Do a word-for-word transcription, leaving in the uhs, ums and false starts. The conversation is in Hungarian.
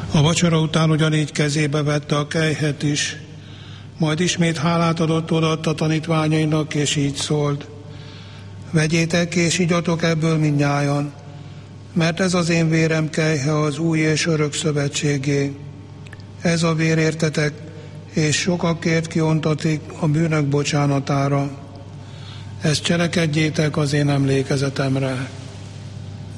A vacsora után ugyanígy kezébe vette a kelyhet is, majd ismét hálát adott, odaadta tanítványainak, és így szólt: vegyétek és igyatok ebből mindnyájan, mert ez az én vérem kelyhe az új és örök szövetségé. Ez a vér értetek, és sokakért kiontatik a bűnök bocsánatára. Ezt cselekedjétek az én emlékezetemre.